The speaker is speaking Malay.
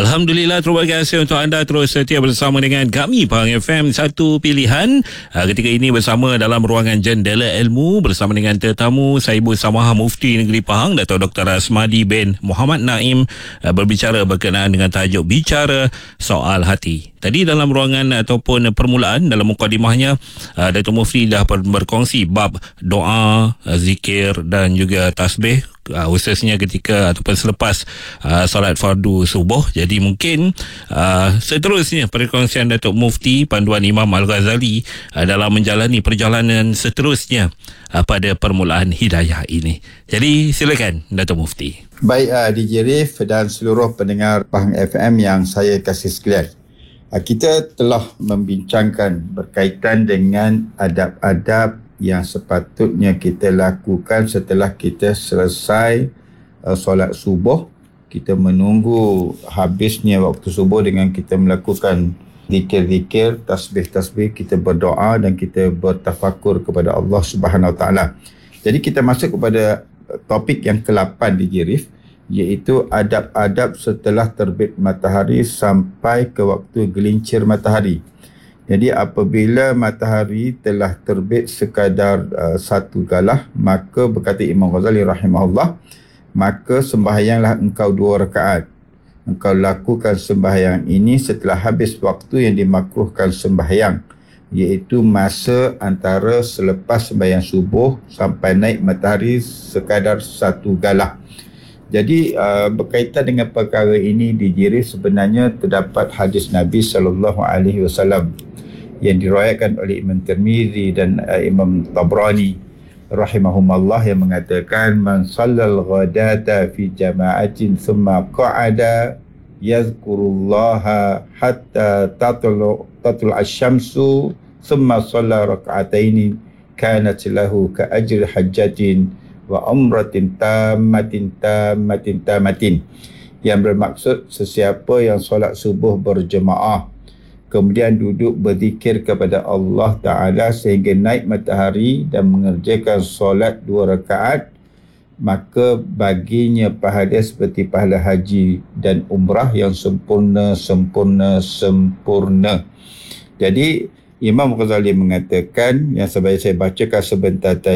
Alhamdulillah, terima kasih untuk anda terus setia bersama dengan kami Pahang FM, satu pilihan. Ketika ini bersama dalam ruangan Jendela Ilmu bersama dengan tetamu saya Ibu Samaha Mufti Negeri Pahang, Dato' Dr. Asmadi bin Muhammad Naim, berbicara berkenaan dengan tajuk Bicara Soal Hati. Tadi dalam ruangan ataupun permulaan dalam mukadimahnya, Dato' Mufti dah berkongsi bab doa, zikir dan juga tasbih, khususnya ketika ataupun selepas solat fardu subuh. Jadi mungkin seterusnya perkongsian Datuk Mufti, panduan Imam Al-Ghazali dalam menjalani perjalanan seterusnya pada permulaan hidayah ini. Jadi silakan Datuk Mufti. Baik, DJ Rif dan seluruh pendengar Pahang FM yang saya kasih sekalian. Kita telah membincangkan berkaitan dengan adab-adab yang sepatutnya kita lakukan setelah kita selesai solat subuh. Kita menunggu habisnya waktu subuh dengan kita melakukan zikir-zikir, tasbih-tasbih, kita berdoa dan kita bertafakur kepada Allah Subhanahu Wa Taala. Jadi kita masuk kepada topik yang ke-8 di Jirif, iaitu adab-adab setelah terbit matahari sampai ke waktu gelincir matahari. Jadi apabila matahari telah terbit sekadar satu galah, maka berkata Imam Ghazali rahimahullah, maka sembahyanglah engkau 2 rakaat. Engkau lakukan sembahyang ini setelah habis waktu yang dimakruhkan sembahyang, iaitu masa antara selepas sembahyang subuh sampai naik matahari sekadar satu galah. Jadi berkaitan dengan perkara ini di Jirif, sebenarnya terdapat hadis Nabi SAW yang diriwayatkan oleh Imam Tirmizi dan Imam Tabrani rahimahumallah, yang mengatakan man sallal ghadata fi jama'atin thumma qa'ada yazkurullaha hatta tatul asy-syamsu thumma shalla rak'ataini kanat lahu ka ajri hajjatin wa umratin tamatin, yang bermaksud sesiapa yang solat subuh berjemaah kemudian duduk berzikir kepada Allah Ta'ala sehingga naik matahari dan mengerjakan solat 2 rakaat, maka baginya pahala seperti pahala haji dan umrah yang sempurna. Jadi Imam Ghazali mengatakan, yang saya bacakan sebentar tadi,